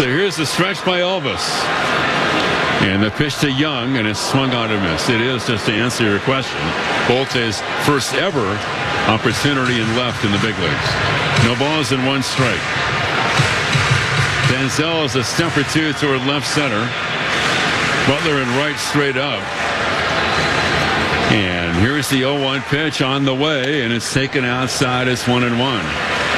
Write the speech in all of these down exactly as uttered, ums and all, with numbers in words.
So here's the stretch by Elvis. And the pitch to Young, and it's swung on and missed. It is, just to answer your question, Bolte's first ever opportunity in left in the big leagues. No balls and one strike. Denzel is a step or two toward left center. Butler in right straight up. And here's the oh one pitch on the way, and it's taken outside. It's one and one.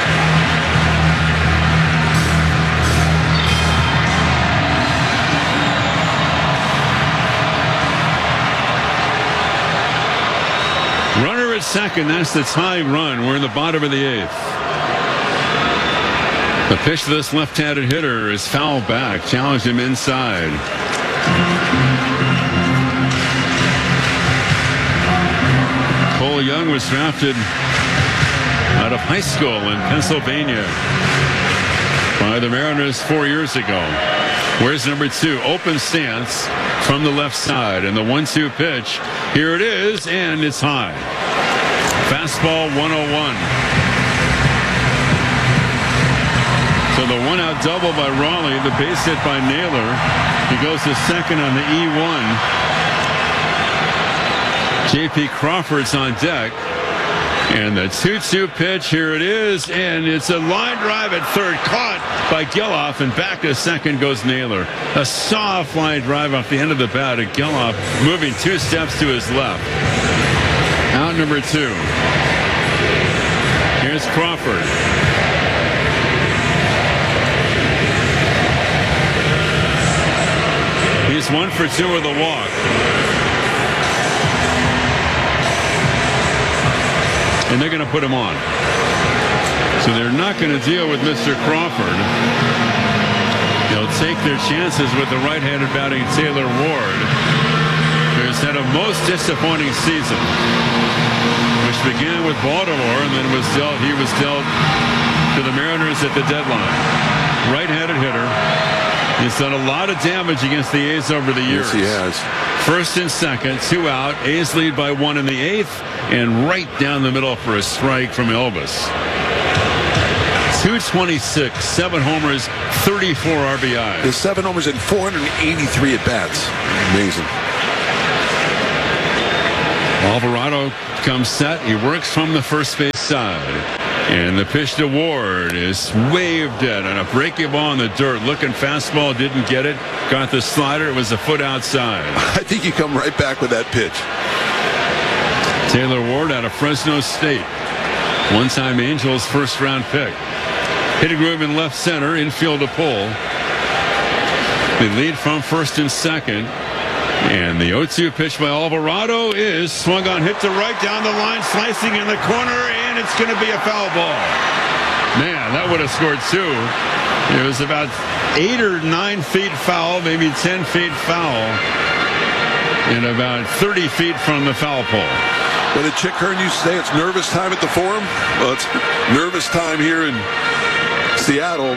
Runner at second. That's the tying run. We're in the bottom of the eighth. The pitch to this left-handed hitter is fouled back. Challenged him inside. Cole Young was drafted out of high school in Pennsylvania by the Mariners four years ago. Where's number two? Open stance from the left side. And the one two pitch. Here it is, and it's high. Fastball one oh one. So the one-out double by Raleigh, the base hit by Naylor. He goes to second on the E one. J P Crawford's on deck. And the two two pitch, here it is, and it's a line drive at third, caught by Geloff, and back to second goes Naylor. A soft line drive off the end of the bat at Geloff, moving two steps to his left. Out number two. Here's Crawford. He's one for two with a walk. And they're going to put him on. So they're not going to deal with Mister Crawford. They'll take their chances with the right-handed batting Taylor Ward, who's had a most disappointing season, which began with Baltimore and then was dealt, he was dealt to the Mariners at the deadline. Right-handed hitter. He's done a lot of damage against the A's over the years. Yes, he has. First and second, two out. A's lead by one in the eighth, and right down the middle for a strike from Elvis. two twenty-six, seven homers, thirty-four R B Is. His seven homers and four hundred eighty-three at bats. Amazing. Alvarado comes set. He works from the first base side. And the pitch to Ward is waved at on a breaking ball in the dirt. Looking fastball, didn't get it. Got the slider. It was a foot outside. I think you come right back with that pitch. Taylor Ward out of Fresno State. One-time Angels first round pick. Hitting room in left center. Infield to pull. They lead from first and second. And the oh two pitch by Alvarado is swung on, hit to right down the line, slicing in the corner, and it's going to be a foul ball. Man, that would have scored two. It was about eight or nine feet foul, maybe ten feet foul, and about thirty feet from the foul pole. What did Chick Hearn used to say? It's nervous time at the Forum. Well, it's nervous time here in Seattle.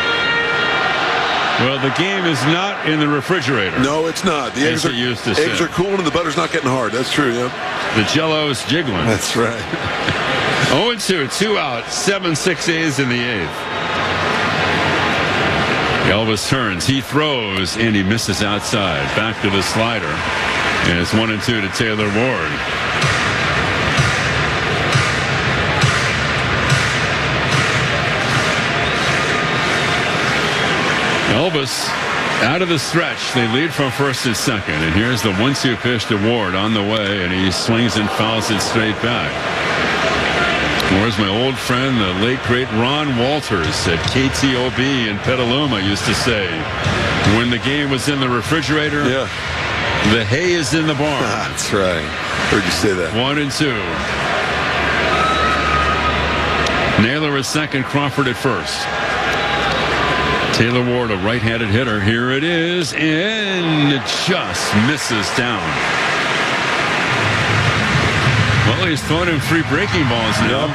Well, the game is not in the refrigerator. No, it's not. The eggs, are, used to eggs say. are cool and the butter's not getting hard. That's true, yeah. The Jell-O's jiggling. That's right. oh and two, two out, seven six A's in the eighth. Elvis turns, he throws, and he misses outside. Back to the slider. And it's one and two to Taylor Ward. Elvis out of the stretch. They lead from first and second. And here's the one two pitch to Ward on the way. And he swings and fouls it straight back. Where's my old friend, the late, great Ron Walters at K T O B in Petaluma used to say, when the game was in the refrigerator, yeah, the hay is in the barn. That's right. Heard you say that. One and two. Naylor at second, Crawford at first. Taylor Ward, a right-handed hitter. Here it is, and it just misses down. Well, he's throwing him three breaking balls now.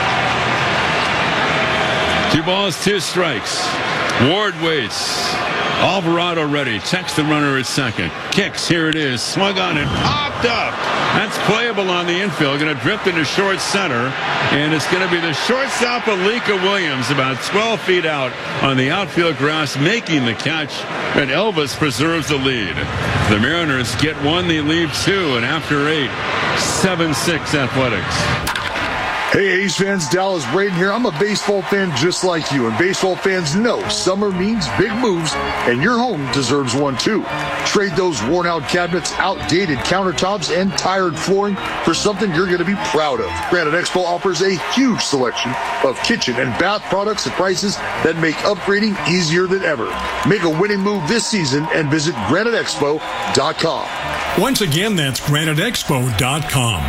Yep. Two balls, two strikes. Ward waits. Alvarado ready. Checks the runner at second. Kicks. Here it is. Swung on and popped up. That's playable on the infield. Going to drift into short center. And it's going to be the shortstop, Alika Williams, about twelve feet out on the outfield grass, making the catch. And Elvis preserves the lead. The Mariners get one. They leave two. And after eight, seven six Athletics. Hey, A's fans, Dallas Braden here. I'm a baseball fan just like you, and baseball fans know summer means big moves, and your home deserves one too. Trade those worn-out cabinets, outdated countertops, and tired flooring for something you're going to be proud of. Granite Expo offers a huge selection of kitchen and bath products at prices that make upgrading easier than ever. Make a winning move this season and visit granite expo dot com. Once again, that's granite expo dot com.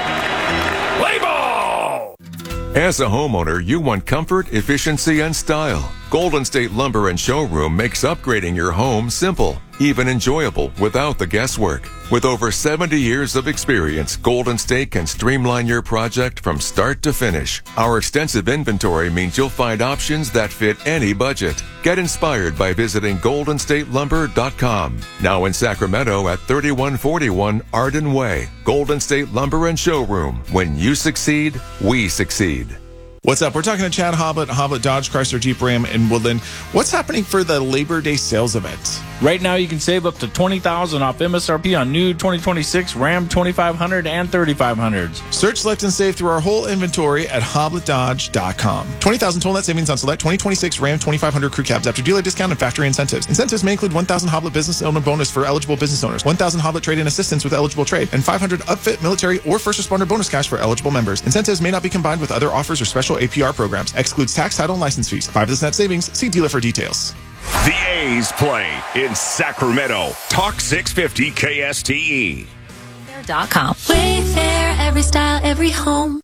As a homeowner, you want comfort, efficiency, and style. Golden State Lumber and Showroom makes upgrading your home simple, even enjoyable, without the guesswork. With over seventy years of experience, Golden State can streamline your project from start to finish. Our extensive inventory means you'll find options that fit any budget. Get inspired by visiting golden state lumber dot com. Now in Sacramento at thirty-one forty-one Arden Way. Golden State Lumber and Showroom. When you succeed, we succeed. What's up? We're talking to Chad Hoblet, Hoblet Dodge, Chrysler, Jeep, Ram in Woodland. What's happening for the Labor Day sales event? Right now, you can save up to twenty thousand dollars off M S R P on new twenty twenty-six Ram twenty-five hundred and thirty-five hundreds. Search, select, and save through our whole inventory at hoblet dodge dot com. twenty thousand dollars total net savings on select twenty twenty-six Ram twenty-five hundred crew cabs after dealer discount and factory incentives. Incentives may include one thousand Hoblet business owner bonus for eligible business owners, one thousand Hoblet trade-in assistance with eligible trade, and five hundred upfit, military, or first responder bonus cash for eligible members. Incentives may not be combined with other offers or special A P R programs. Excludes tax, title, and license fees. five percent savings. See dealer for details. The A's play in Sacramento. Talk six fifty K S T E. Dot com. Wayfair, every style, every home.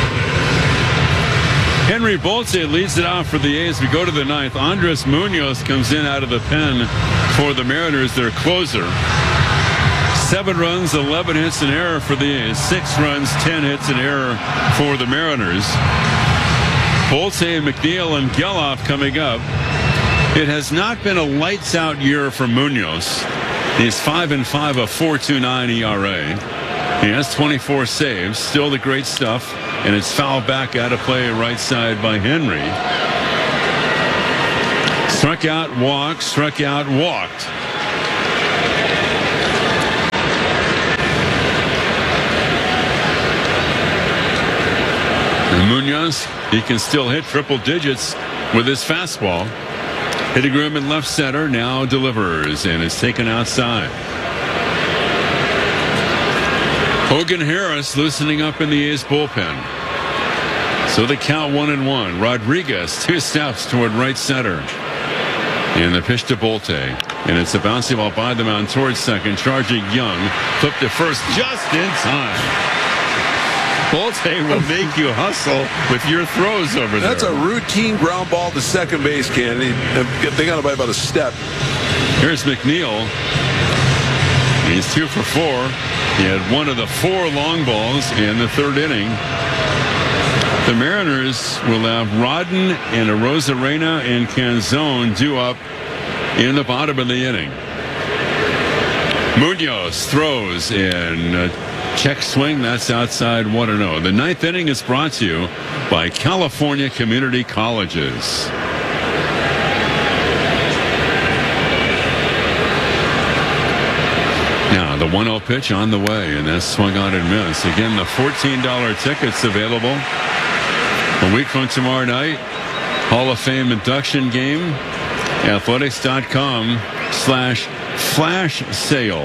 Henry Bolte leads it off for the A's. We go to the ninth. Andres Munoz comes in out of the pen for the Mariners, their closer. Seven runs, eleven hits, and error for the A's. Six runs, ten hits, and error for the Mariners. Bolte, McNeil, and Geloff coming up. It has not been a lights-out year for Munoz. He's five and five, a four point two nine E R A. He has twenty-four saves, still the great stuff, and it's fouled back out of play right side by Henry. Struck out, walked, struck out, walked. And Munoz, he can still hit triple digits with his fastball. Hitting room in left center, now delivers, and is taken outside. Hogan Harris loosening up in the A's bullpen. So the count one and one. Rodriguez, two steps toward right center. And the pitch to Bolte. And it's a bouncy ball by the mound towards second. Charging Young. Flip to first just in time. Bolte will make you hustle with your throws over there. That's a routine ground ball to second base, Ken. They got it by about a step. Here's McNeil. He's two for four. He had one of the four long balls in the third inning. The Mariners will have Rodden and Arozarena and Canzone due up in the bottom of the inning. Munoz throws in a check swing. That's outside one and oh. The ninth inning is brought to you by California Community Colleges. Now the one oh pitch on the way, and that's swung on and missed. Again, the fourteen dollar tickets available a week from tomorrow night. Hall of Fame induction game. Athletics dot com slash flash sale.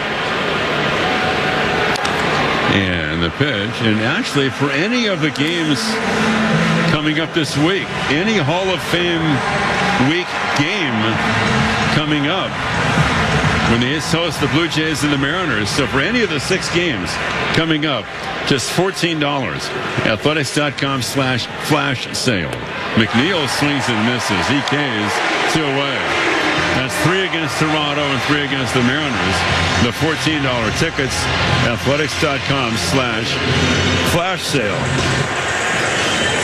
And the pitch, and actually for any of the games coming up this week, any Hall of Fame week game coming up, when the A's host the Blue Jays and the Mariners. So for any of the six games coming up, just fourteen dollars. Athletics dot com slash flash sale. McNeil swings and misses. He Ks two away. That's three against Toronto and three against the Mariners. The fourteen dollar tickets. Athletics dot com slash flash sale.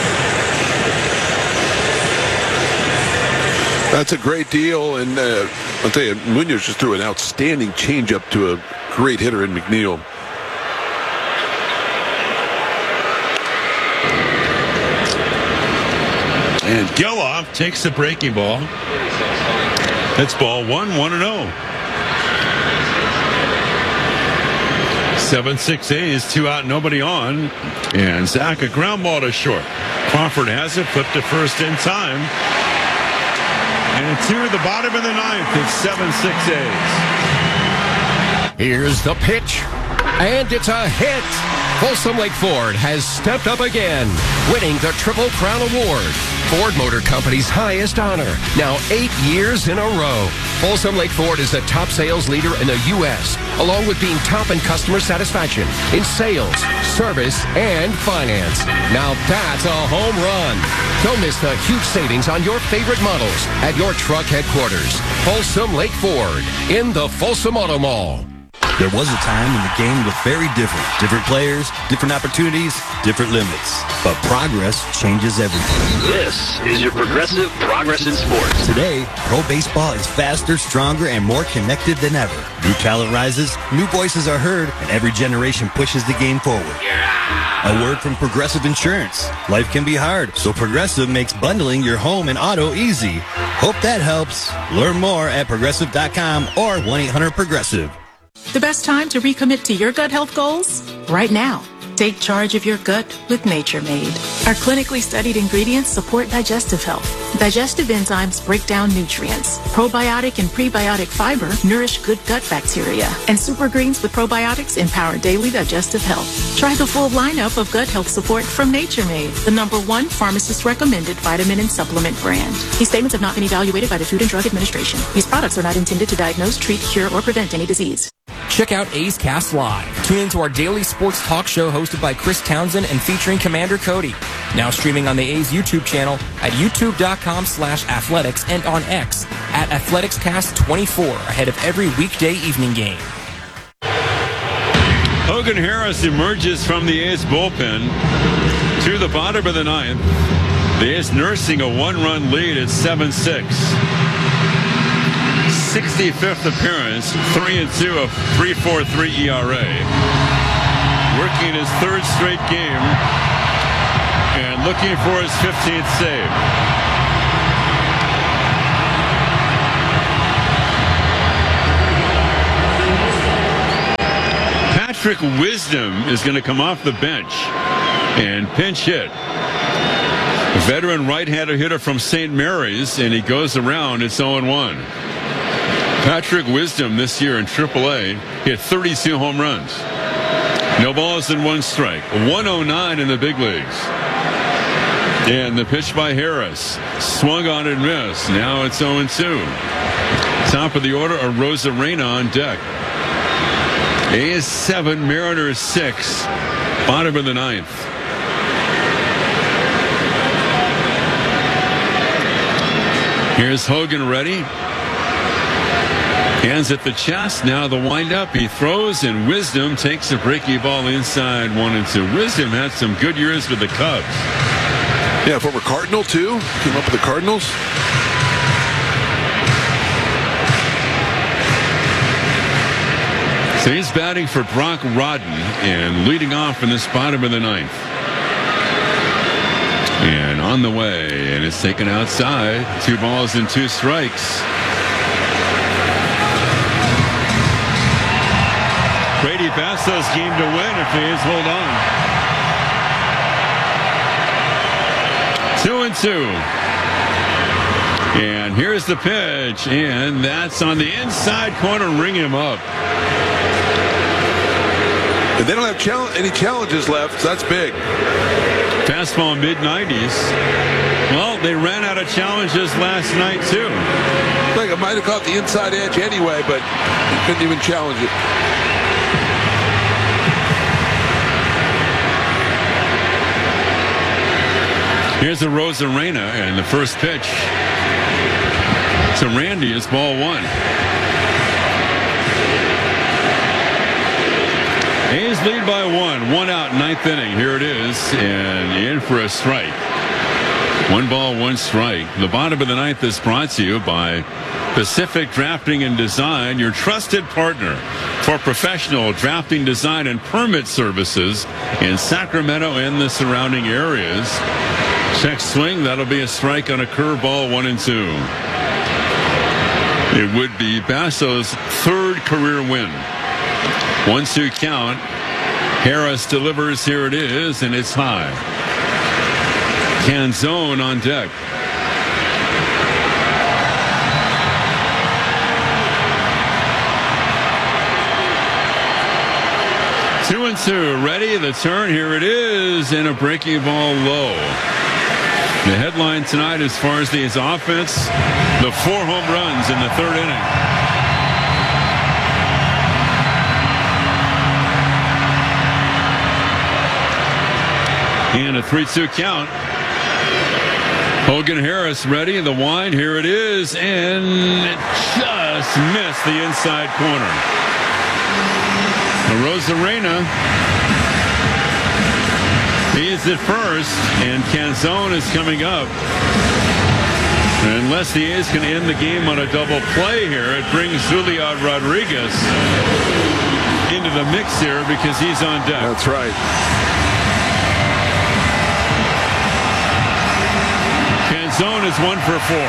That's a great deal, and uh, I'll tell you, Munoz just threw an outstanding changeup to a great hitter in McNeil. And Geloff takes the breaking ball. That's ball one, one and oh. seven six A's, two out, nobody on. And Zach, a ground ball to short. Crawford has it, flipped to first in time. And two at the bottom of the ninth. It's seven six A's. Here's the pitch. And it's a hit. Folsom Lake Ford has stepped up again, winning the Triple Crown Award, Ford Motor Company's highest honor, now eight years in a row. Folsom Lake Ford is the top sales leader in the U S, along with being top in customer satisfaction, in sales, service, and finance. Now that's a home run. Don't miss the huge savings on your favorite models at your truck headquarters. Folsom Lake Ford in the Folsom Auto Mall. There was a time when the game was very different. Different players, different opportunities, different limits. But progress changes everything. This is your Progressive Progress in Sports. Today, pro baseball is faster, stronger, and more connected than ever. New talent rises, new voices are heard, and every generation pushes the game forward. A word from Progressive Insurance. Life can be hard, so Progressive makes bundling your home and auto easy. Hope that helps. Learn more at progressive dot com or one eight hundred progressive. The best time to recommit to your gut health goals? Right now. Take charge of your gut with Nature Made. Our clinically studied ingredients support digestive health. Digestive enzymes break down nutrients. Probiotic and prebiotic fiber nourish good gut bacteria. And super greens with probiotics empower daily digestive health. Try the full lineup of gut health support from Nature Made, the number one pharmacist-recommended vitamin and supplement brand. These statements have not been evaluated by the Food and Drug Administration. These products are not intended to diagnose, treat, cure, or prevent any disease. Check out A's Cast Live. Tune into our daily sports talk show hosted by Chris Townsend and featuring Commander Cody. Now streaming on the A's YouTube channel at youtube.com slash athletics and on X at athleticscast twenty-four ahead of every weekday evening game. Hogan Harris emerges from the A's bullpen to the bottom of the ninth. The A's nursing a one-run lead at seven six. sixty-fifth appearance, three and two, a three point four three E R A. Working his third straight game and looking for his fifteenth save. Patrick Wisdom is going to come off the bench and pinch hit. A veteran right-handed hitter from Saint Mary's, and he goes around. It's oh and one. Patrick Wisdom this year in triple A hit thirty-two home runs. No balls and one strike. one oh nine in the big leagues. And the pitch by Harris. Swung on and missed. Now it's oh and two. Top of the order, a Rosarena on deck. A's seven, Mariners six. Bottom of the ninth. Here's Hogan ready. Hands at the chest. Now the windup. He throws, and Wisdom takes a breaky ball inside one and two. Wisdom had some good years with the Cubs. Yeah, former Cardinal, too. Came up with the Cardinals. So he's batting for Brock Rodden and leading off in this bottom of the ninth. And on the way, and it's taken outside. Two balls and two strikes. Brady Basso's game to win if he is hold on. Two and two. And here's the pitch, and that's on the inside corner. Ring him up. And they don't have chal- any challenges left, so that's big. Fastball mid nineties. Well, they ran out of challenges last night, too. I think I might have caught the inside edge anyway, but he couldn't even challenge it. Here's a Rosarena, and the first pitch to Randy is ball one. A's lead by one. One out, ninth inning. Here it is, and in for a strike. One ball, one strike. The bottom of the ninth is brought to you by Pacific Drafting and Design, your trusted partner for professional drafting, design, and permit services in Sacramento and the surrounding areas. Check swing. That'll be a strike on a curveball, one and two. It would be Basso's third career win. one two count. Harris delivers. Here it is, and it's high. Canzone on deck. Two and two. Ready? The turn. Here it is, and a breaking ball low. The headline tonight as far as these offense, the four home runs in the third inning. And a three two count. Hogan Harris ready. The wind. Here it is. And it just missed the inside corner. Rosarena is at first, and Canzone is coming up. Unless the A's can end the game on a double play here, it brings Julian Rodriguez into the mix here because he's on deck. That's right. Canzone is one for four.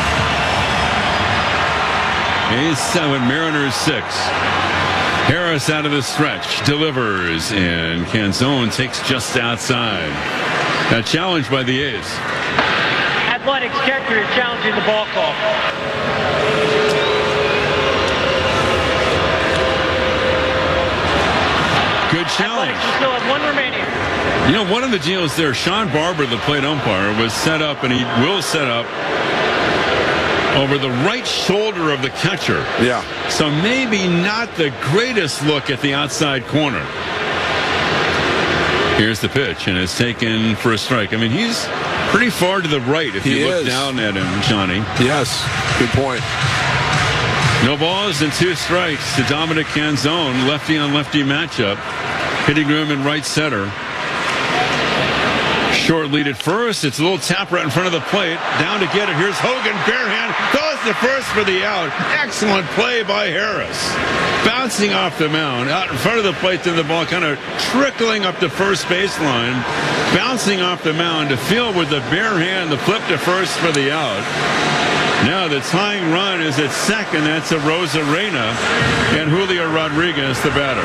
A's seven, Mariners six. Harris out of the stretch, delivers, and Canzone takes just outside. A challenge by the A's. Athletics catcher is challenging the ball call. Good challenge. Athletics still have one remaining. You know, one of the deals there, Sean Barber, the plate umpire, was set up, and he will set up over the right shoulder of the catcher. Yeah. So maybe not the greatest look at the outside corner. Here's the pitch, and it's taken for a strike. I mean, he's pretty far to the right if he you look is. down at him, Johnny. Yes, good point. No balls and two strikes to Dominic Canzone, lefty on lefty matchup. Hitting room in right center. Short lead at first. It's a little tap right in front of the plate. Down to get it. Here's Hogan. Bare hand. Goes to first for the out. Excellent play by Harris. Bouncing off the mound. Out in front of the plate. Then the ball kind of trickling up the first baseline. Bouncing off the mound to field with the bare hand. The flip to first for the out. Now the tying run is at second. That's a Rosarena. And Julio Rodriguez, the batter.